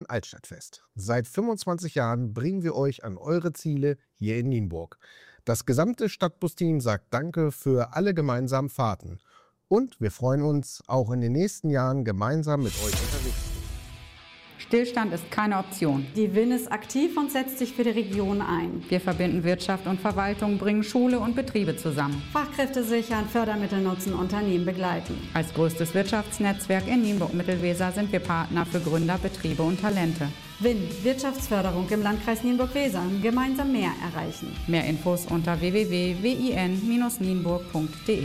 Altstadtfest. Seit 25 Jahren bringen wir euch an eure Ziele hier in Nienburg. Das gesamte Stadtbusteam sagt Danke für alle gemeinsamen Fahrten. Und wir freuen uns, auch in den nächsten Jahren gemeinsam mit euch unterwegs zu sein. Stillstand ist keine Option. Die WIN ist aktiv und setzt sich für die Region ein. Wir verbinden Wirtschaft und Verwaltung, bringen Schule und Betriebe zusammen. Fachkräfte sichern, Fördermittel nutzen, Unternehmen begleiten. Als größtes Wirtschaftsnetzwerk in Nienburg-Mittelweser sind wir Partner für Gründer, Betriebe und Talente. WIN, Wirtschaftsförderung im Landkreis Nienburg-Weser. Gemeinsam mehr erreichen. Mehr Infos unter www.win-nienburg.de.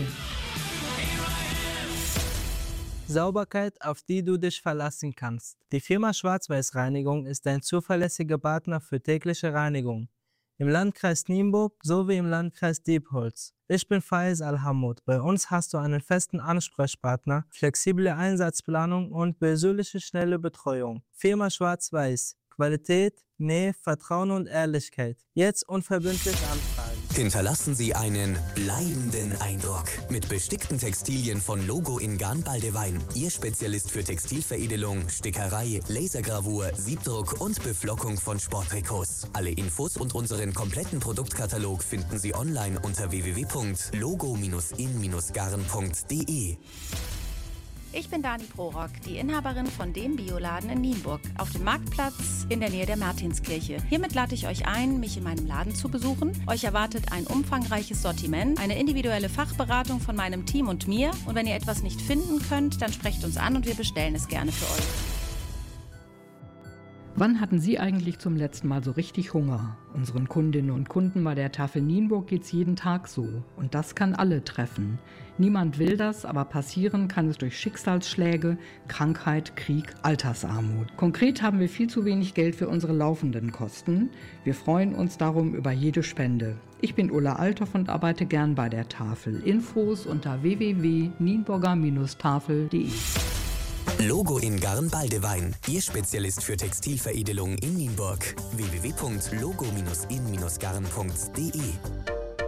Sauberkeit, auf die du dich verlassen kannst. Die Firma Schwarz-Weiß Reinigung ist ein zuverlässiger Partner für tägliche Reinigung. Im Landkreis Nienburg sowie im Landkreis Diepholz. Ich bin Faiz Al-Hammoud. Bei uns hast du einen festen Ansprechpartner, flexible Einsatzplanung und persönliche schnelle Betreuung. Firma Schwarz-Weiß. Qualität, Nähe, Vertrauen und Ehrlichkeit. Jetzt unverbindlich anfragen. Hinterlassen Sie einen bleibenden Eindruck mit bestickten Textilien von Logo in Garn-Baldewein. Ihr Spezialist für Textilveredelung, Stickerei, Lasergravur, Siebdruck und Beflockung von Sporttrikots. Alle Infos und unseren kompletten Produktkatalog finden Sie online unter www.logo-in-garn.de. Ich bin Dani Prorock, die Inhaberin von dem Bioladen in Nienburg, auf dem Marktplatz in der Nähe der Martinskirche. Hiermit lade ich euch ein, mich in meinem Laden zu besuchen. Euch erwartet ein umfangreiches Sortiment, eine individuelle Fachberatung von meinem Team und mir. Und wenn ihr etwas nicht finden könnt, dann sprecht uns an und wir bestellen es gerne für euch. Wann hatten Sie eigentlich zum letzten Mal so richtig Hunger? Unseren Kundinnen und Kunden bei der Tafel Nienburg geht's jeden Tag so. Und das kann alle treffen. Niemand will das, aber passieren kann es durch Schicksalsschläge, Krankheit, Krieg, Altersarmut. Konkret haben wir viel zu wenig Geld für unsere laufenden Kosten. Wir freuen uns darum über jede Spende. Ich bin Ulla Althoff und arbeite gern bei der Tafel. Infos unter www.nienburger-tafel.de. Logo in Garn-Baldewein. Ihr Spezialist für Textilveredelung in Nienburg. www.logo-in-garn.de